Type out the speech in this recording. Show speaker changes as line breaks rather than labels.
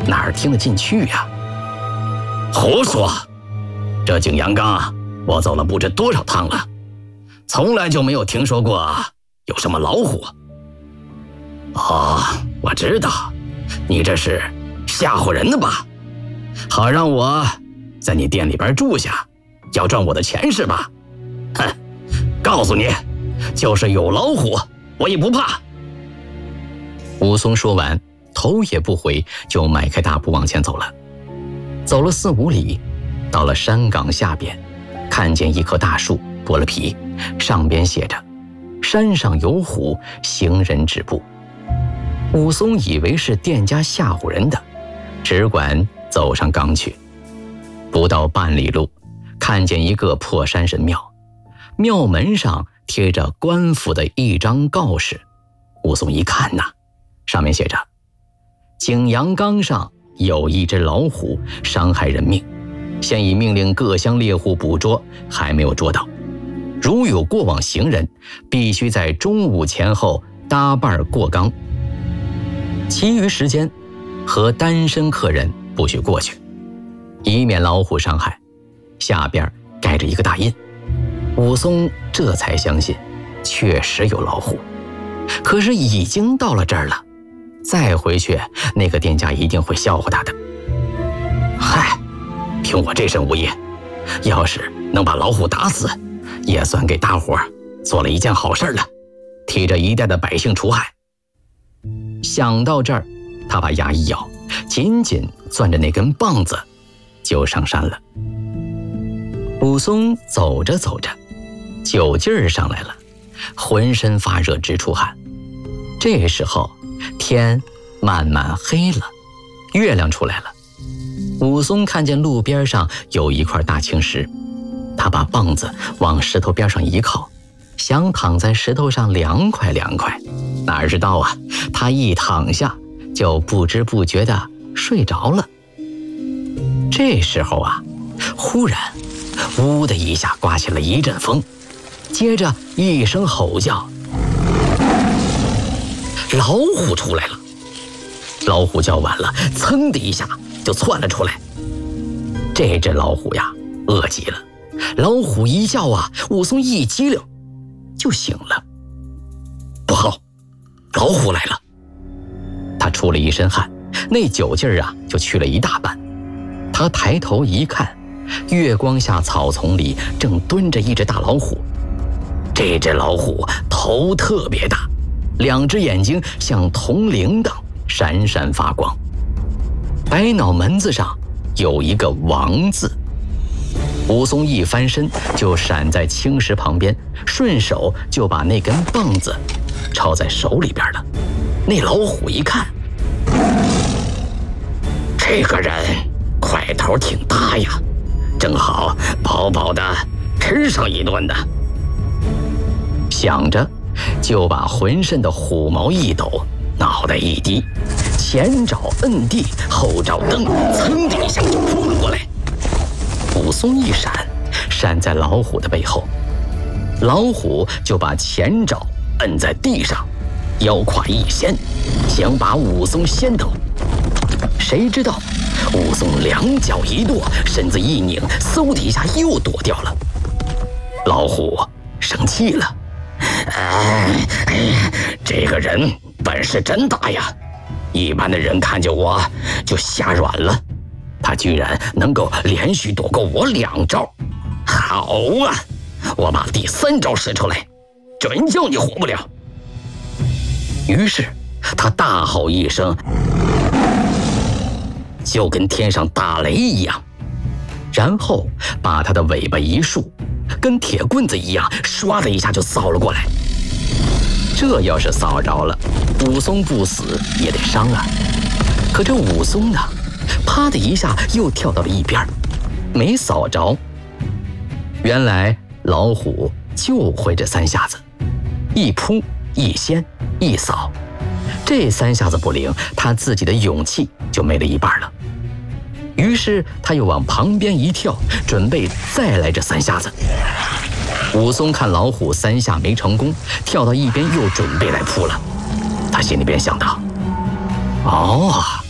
哪儿听得进去呀？胡说！这景阳冈我走了不知多少趟了，从来就没有听说过有什么老虎。哦，我知道，你这是吓唬人的吧？好让我在你店里边住下，要赚我的钱是吧？哼，告诉你，就是有老虎，我也不怕。武松说完，头也不回就迈开大步往前走了。走了4、5里，到了山岗下边，看见一棵大树剥了皮，上边写着“山上有虎，行人止步”。武松以为是店家吓唬人的，只管走上岗去。不到半里路，看见一个破山神庙，庙门上贴着官府的一张告示。武松一看呐，上面写着：景阳冈上有一只老虎，伤害人命，现已命令各乡猎户捕捉，还没有捉到。如有过往行人，必须在中午前后搭伴过冈，其余时间和单身客人不许过去，以免老虎伤害。下边盖着一个大印。武松这才相信确实有老虎，可是已经到了这儿了，再回去那个店家一定会笑话他的。嗨，凭我这身武艺，要是能把老虎打死，也算给大伙做了一件好事了，替这一带的百姓除害。想到这儿，他把牙一咬，紧紧攥着那根棒子，就上山了。武松走着走着，酒劲儿上来了，浑身发热直出汗。这时候天慢慢黑了，月亮出来了。武松看见路边上有一块大青石，他把棒子往石头边上一靠，想躺在石头上凉快凉快。哪知道啊，他一躺下就不知不觉地睡着了。这时候啊，忽然呜的一下刮起了一阵风，接着一声吼叫，老虎出来了。老虎叫完了，噌的一下就窜了出来。这只老虎呀，饿极了。老虎一叫啊，武松一激灵就醒了。不好，老虎来了！他出了一身汗，那酒劲儿啊就去了一大半。他抬头一看，月光下草丛里正蹲着一只大老虎。这只老虎头特别大，2只眼睛像铜铃铛，闪闪发光。白脑门子上有一个王字。武松一翻身就闪在青石旁边，顺手就把那根棒子抄在手里边了。那老虎一看，这个人块头挺大呀，正好饱饱的吃上一顿呢。想着就把浑身的虎毛一抖，脑袋一低，前爪摁地，后爪蹬，噌的一下就扑了过来。武松一闪，闪在老虎的背后，老虎就把前爪摁在地上，腰胯一掀，想把武松掀倒。谁知道武松2脚一跺，身子一拧，嗖的一下又躲掉了。老虎生气了，这个人本事真大呀，一般的人看见我就吓软了，他居然能够连续躲过我2招。好啊，我把第3招使出来，准叫你活不了。于是他大吼一声，就跟天上打雷一样，然后把他的尾巴一竖，跟铁棍子一样，唰的一下就扫了过来。这要是扫着了，武松不死也得伤啊。可这武松呢，啪的一下又跳到了一边，没扫着。原来老虎就会这3下子，一扑一掀一扫，这3下子不灵，他自己的勇气就没了一半了。于是他又往旁边一跳，准备再来这3下子。武松看老虎3下没成功，跳到一边又准备来扑了。他心里边想到：哦，